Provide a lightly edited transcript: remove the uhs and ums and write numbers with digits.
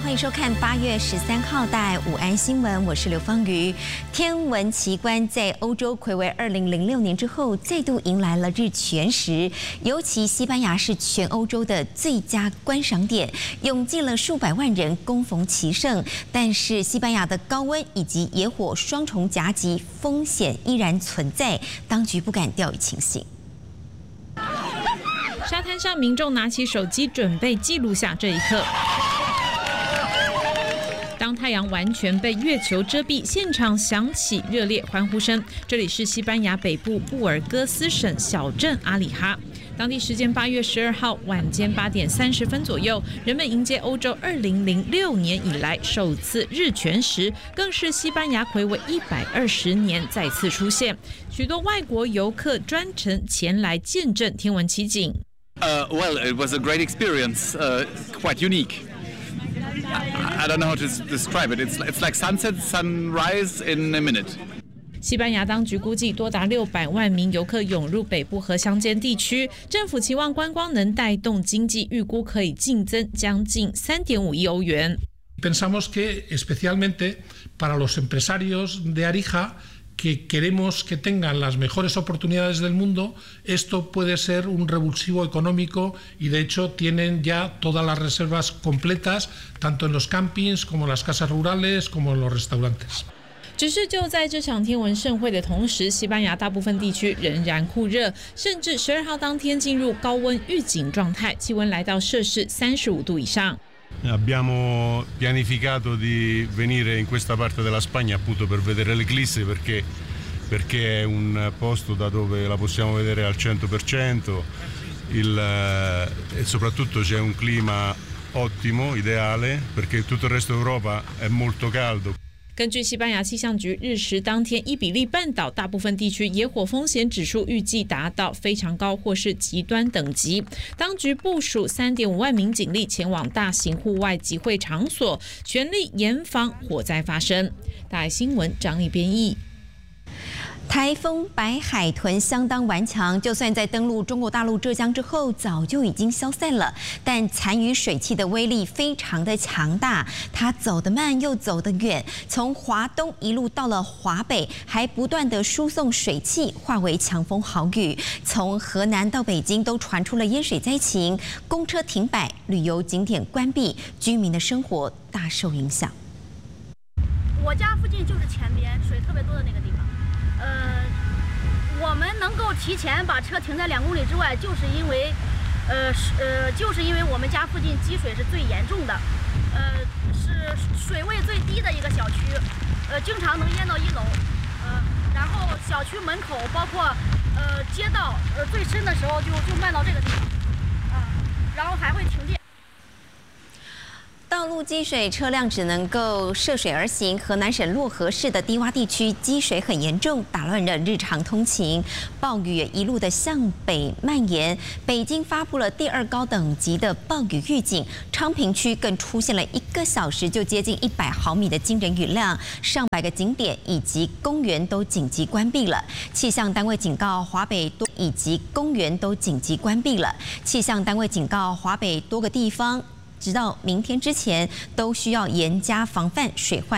欢迎收看8月13号的午安新闻，我是刘芳瑜。天文奇观在欧洲睽违2006年之后，再度迎来了日全食。尤其西班牙是全欧洲的最佳观赏点，涌进了数百万人恭逢其盛。但是西班牙的高温以及野火双重夹击，风险依然存在，当局不敢掉以轻心。 沙滩上，民众拿起手机准备记录下这一刻。当太阳完全被月球遮蔽，现场响起热烈欢呼声。这里是西班牙北部布尔戈斯省小镇阿里哈。当地时间8月12号晚间8点30分左右，人们迎接欧洲2006年以来首次日全食，更是西班牙睽违120年再次出现。许多外国游客专程前来见证天文奇景。 Well, it was a great experience, quite unique. I don't know how to describe it. It's like sunset, sunrise in a minute. 西班牙当局估计，多达600万名游客涌入北部和乡间地区。政府期望观光能带动经济，预估可以净增将近3.5亿欧元。 Pensamos que especialmente para los empresarios de Arija que queremos que tengan las mejores oportunidades del mundo, esto puede ser un revulsivo económico y de hecho tienen ya todas las reservas completas, tanto en los campings como en las casas rurales como en los restaurantes. 只是就在这场天文盛会的同时，西班牙大部分地区仍然酷热，甚至12号当天进入高温预警状态，气温来到摄氏35度以上。 Abbiamo pianificato di venire in questa parte della Spagna appunto per vedere l'eclisse perché è un posto da dove la possiamo vedere al 100% e soprattutto c'è un clima ottimo, ideale, perché tutto il resto d'Europa è molto caldo. 根据西班牙气象局日食当天，伊比利半岛大部分地区野火风险指数预计达到非常高或是极端等级。当局部署3.5万名警力前往大型户外集会场所，全力严防火灾发生。大爱新闻张丽编译。 台风白海豚相当顽强，就算在登陆中国大陆浙江之后，早就已经消散了。但残余水汽的威力非常的强大，它走得慢又走得远，从华东一路到了华北，还不断的输送水汽，化为强风豪雨。从河南到北京都传出了淹水灾情，公车停摆，旅游景点关闭，居民的生活大受影响。 我家附近就是前边水特别多的那个地方。 我们能够提前把车停在2公里之外，就是因为我们家附近积水是最严重的，是水位最低的一个小区，经常能淹到1楼，然后小区门口包括街道，最深的时候就漫到这个地方，然后还会停电。 道路积水，车辆只能够涉水而行。河南省漯河市的低洼地区积水很严重，打乱了日常通勤。暴雨也一路的向北蔓延，北京发布了第2高等级的暴雨预警，昌平区更出现了1个小时就接近100毫米的惊人雨量，上百个景点以及公园都紧急关闭了。气象单位警告华北多以及公园都紧急关闭了。气象单位警告华北多个地方。 直到明天之前，都需要严加防范水患。